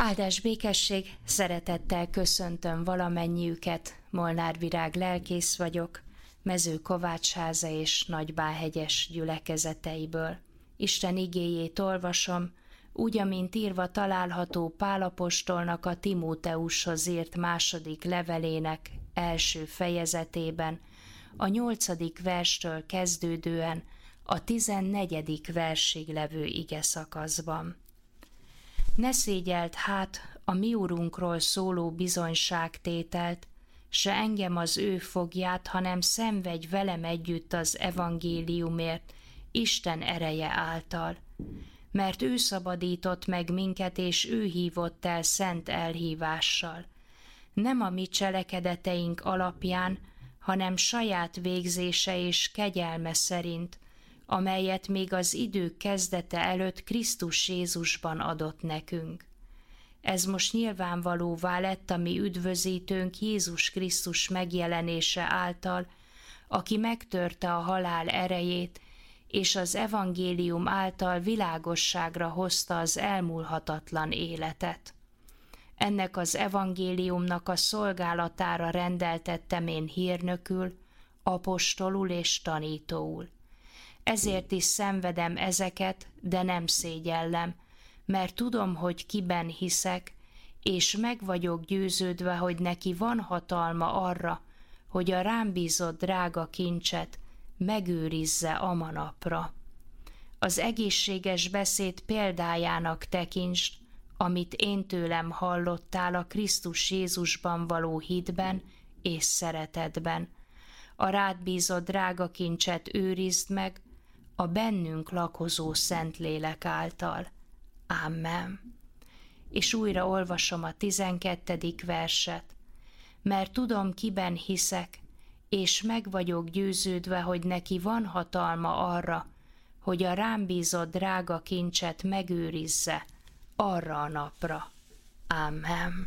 Áldás békesség, szeretettel köszöntöm valamennyiüket, Molnár Virág lelkész vagyok, Mezőkovácsháza és Nagybáhegyes gyülekezeteiből. Isten igéjét olvasom, úgy, amint írva található Pál apostolnak a Timóteushoz írt második levelének első fejezetében, a 8. verstől kezdődően a 14. versig levő igeszakaszban. Ne szégyeld hát a mi Urunkról szóló bizonyságtételt, se engem az ő fogját, hanem szenvedj velem együtt az evangéliumért, Isten ereje által. Mert ő szabadított meg minket, és ő hívott el szent elhívással. Nem a mi cselekedeteink alapján, hanem saját végzése és kegyelme szerint, amelyet még az idők kezdete előtt Krisztus Jézusban adott nekünk. Ez most nyilvánvalóvá lett a mi üdvözítőnk Jézus Krisztus megjelenése által, aki megtörte a halál erejét, és az evangélium által világosságra hozta az elmúlhatatlan életet. Ennek az evangéliumnak a szolgálatára rendeltettem én hírnökül, apostolul és tanítóul. Ezért is szenvedem ezeket, de nem szégyellem, mert tudom, hogy kiben hiszek, és meg vagyok győződve, hogy neki van hatalma arra, hogy a rám bízott drága kincset megőrizze a manapra. Az egészséges beszéd példájának tekintsd, amit én tőlem hallottál a Krisztus Jézusban való hitben és szeretetben. A rád bízott drága kincset őrizd meg, a bennünk lakozó Szentlélek által. Amen. És újra olvasom a 12. verset. Mert tudom, kiben hiszek, és meg vagyok győződve, hogy neki van hatalma arra, hogy a rám bízott drága kincset megőrizze arra a napra. Amen.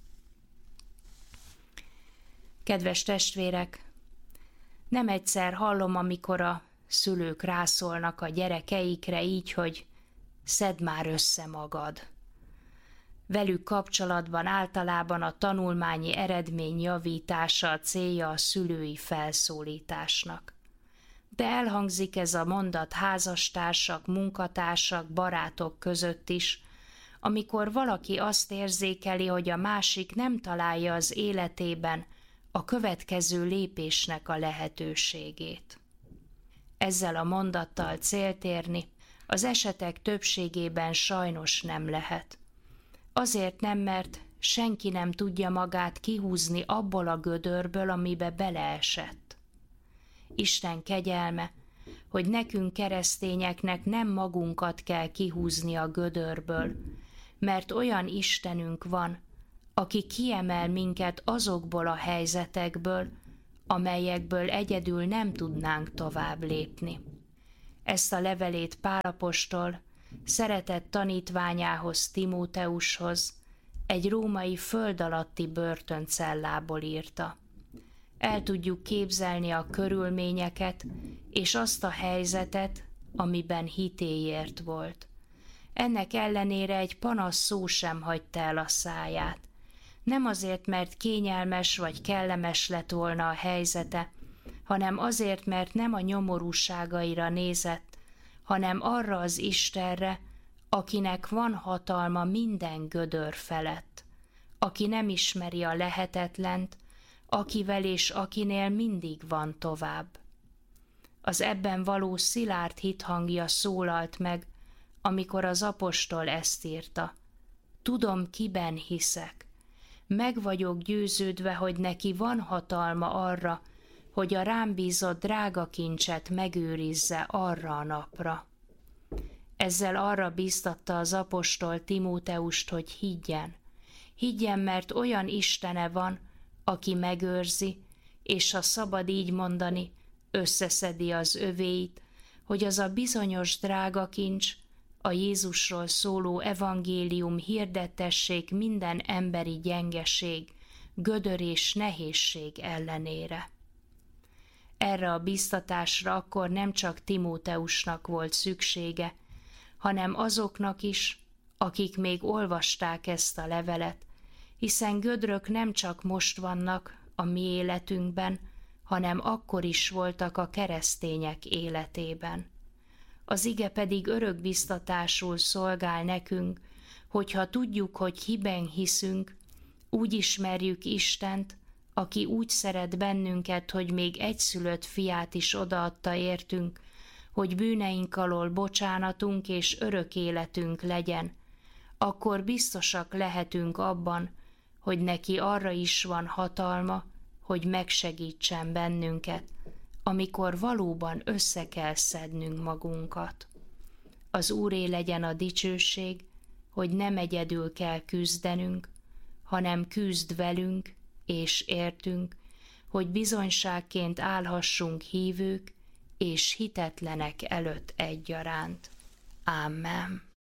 Kedves testvérek, nem egyszer hallom, amikor a szülők rászólnak a gyerekeikre így, hogy szedd már össze magad. Velük kapcsolatban általában a tanulmányi eredmény javítása a célja a szülői felszólításnak. De elhangzik ez a mondat házastársak, munkatársak, barátok között is, amikor valaki azt érzékeli, hogy a másik nem találja az életében a következő lépésnek a lehetőségét. Ezzel a mondattal célt érni az esetek többségében sajnos nem lehet. Azért nem, mert senki nem tudja magát kihúzni abból a gödörből, amibe beleesett. Isten kegyelme, hogy nekünk keresztényeknek nem magunkat kell kihúzni a gödörből, mert olyan Istenünk van, aki kiemel minket azokból a helyzetekből, amelyekből egyedül nem tudnánk tovább lépni. Ezt a levelét Pál apostol szeretett tanítványához, Timóteushoz egy római föld alatti börtöncellából írta. El tudjuk képzelni a körülményeket és azt a helyzetet, amiben hitéért volt. Ennek ellenére egy panasz szó sem hagyta el a száját. Nem azért, mert kényelmes vagy kellemes lett volna a helyzete, hanem azért, mert nem a nyomorúságaira nézett, hanem arra az Istenre, akinek van hatalma minden gödör felett, aki nem ismeri a lehetetlent, akivel és akinél mindig van tovább. Az ebben való szilárd hithangja szólalt meg, amikor az apostol ezt írta. Tudom, kiben hiszek. Meg vagyok győződve, hogy neki van hatalma arra, hogy a rám bízott drága kincset megőrizze arra a napra. Ezzel arra bíztatta az apostol Timóteust, hogy higgyen. Higgyen, mert olyan Istene van, aki megőrzi, és ha szabad így mondani, összeszedi az övéit, hogy az a bizonyos drága kincs, a Jézusról szóló evangélium hirdettessék minden emberi gyengeség, gödör és nehézség ellenére. Erre a bíztatásra akkor nem csak Timóteusnak volt szüksége, hanem azoknak is, akik még olvasták ezt a levelet, hiszen gödrök nem csak most vannak a mi életünkben, hanem akkor is voltak a keresztények életében. Az ige pedig örökbiztatásul szolgál nekünk, hogyha tudjuk, hogy hiben hiszünk, úgy ismerjük Istent, aki úgy szeret bennünket, hogy még egyszülött fiát is odaadta értünk, hogy bűneink alól bocsánatunk és örök életünk legyen, akkor biztosak lehetünk abban, hogy neki arra is van hatalma, hogy megsegítsen bennünket, amikor valóban össze kell szednünk magunkat. Az Úré legyen a dicsőség, hogy nem egyedül kell küzdenünk, hanem küzd velünk és értünk, hogy bizonyságként állhassunk hívők és hitetlenek előtt egyaránt. Ámen.